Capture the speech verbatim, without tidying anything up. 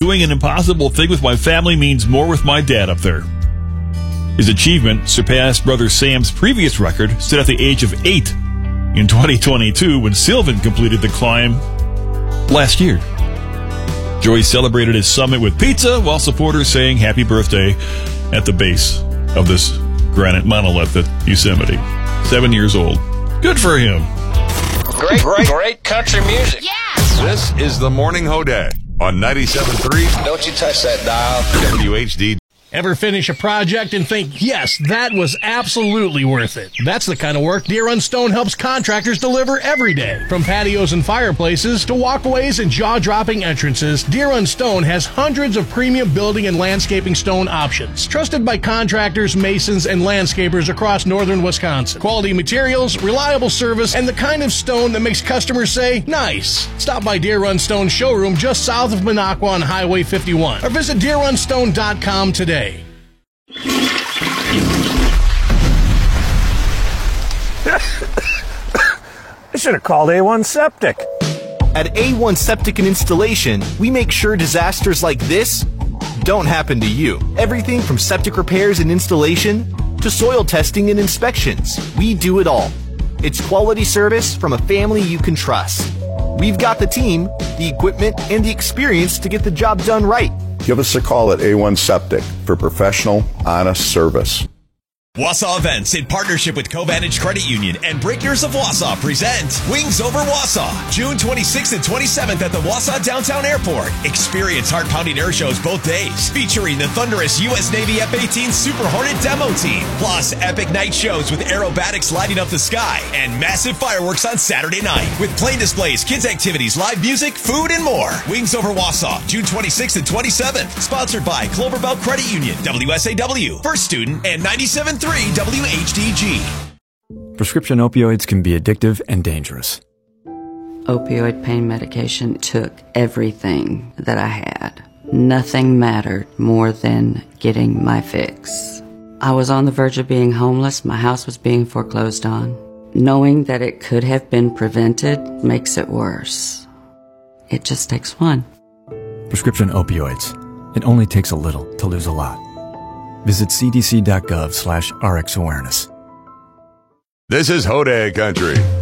doing an impossible thing with my family means more with my dad up there. His achievement surpassed brother Sam's previous record, set at the age of eight in twenty twenty-two when Sylvan completed the climb last year. Joey celebrated his summit with pizza while supporters sang happy birthday at the base of this granite monolith at Yosemite. Seven years old. Good for him. Great, great, great country music. Yeah! This is the Morning Hoday on ninety-seven point three Don't you touch that dial. W H D. Ever finish a project and think, yes, that was absolutely worth it? That's the kind of work Deer Run Stone helps contractors deliver every day. From patios and fireplaces to walkways and jaw-dropping entrances, Deer Run Stone has hundreds of premium building and landscaping stone options. Trusted by contractors, masons, and landscapers across northern Wisconsin. Quality materials, reliable service, and the kind of stone that makes customers say, nice. Stop by Deer Run Stone showroom just south of Minocqua on Highway fifty-one or visit deer run stone dot com today. I should have called A one Septic. At A one Septic and Installation, we make sure disasters like this don't happen to you. Everything from septic repairs and installation to soil testing and inspections. We do it all. It's quality service from a family you can trust. We've got the team, the equipment, and the experience to get the job done right. Give us a call at A one Septic for professional, honest service. Wausau Events, in partnership with Covantage Credit Union and Breakers of Wausau, present Wings Over Wausau, June twenty-sixth and twenty-seventh at the Wausau Downtown Airport. Experience heart-pounding air shows both days, featuring the thunderous U S Navy F eighteen Super Hornet demo team, plus epic night shows with aerobatics lighting up the sky, and massive fireworks on Saturday night, with plane displays, kids activities, live music, food, and more. Wings Over Wausau, June twenty-sixth and twenty-seventh, sponsored by Cloverbelt Credit Union, W S A W, First Student, and ninety-seven point three W H D G. Prescription opioids can be addictive and dangerous. Opioid pain medication took everything that I had. Nothing mattered more than getting my fix. I was on the verge of being homeless. My house was being foreclosed on. Knowing that it could have been prevented makes it worse. It just takes one. Prescription opioids. It only takes a little to lose a lot. Visit c d c dot gov slash r x awareness. This is Hoday Country